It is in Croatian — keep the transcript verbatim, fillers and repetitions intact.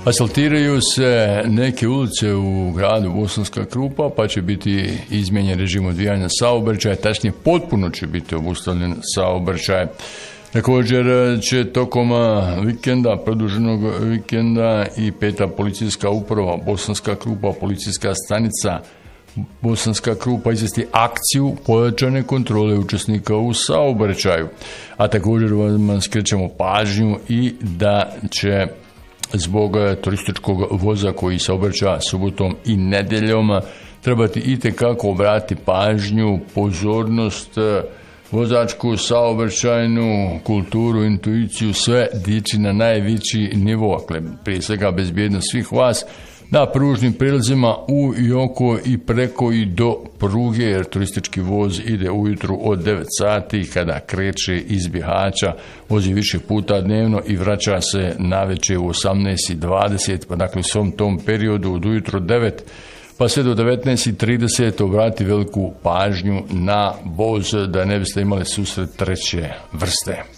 Asfaltiraju se neke ulice u gradu Bosanska Krupa, pa će biti izmijenjen režim odvijanja saobraćaja, tačnije potpuno će biti obustavljen saobraćaj. Također će tokom vikenda, produženog vikenda i peta policijska uprava Bosanska Krupa, policijska stanica Bosanska Krupa izvesti akciju pojačane kontrole učesnika u saobraćaju. A također vam skrećemo pažnju i da će zbog turističkog voza koji saobraća subotom i nedeljom trebati itekako obratiti pažnju, pozornost, vozačku, saobraćajnu kulturu, intuiciju, sve dići na najveći nivo. Dakle, prije svega bezbjednost svih vas na pružnim prilazima u i oko i preko i do pruge, jer turistički voz ide ujutru od devet sati kada kreće iz Bihaća, vozi više puta dnevno i vraća se navečer u osamnaest i dvadeset, pa dakle u svom tom periodu od ujutru devet pa sve do devetnaest i trideset obrati veliku pažnju na voz da ne biste imali susret treće vrste.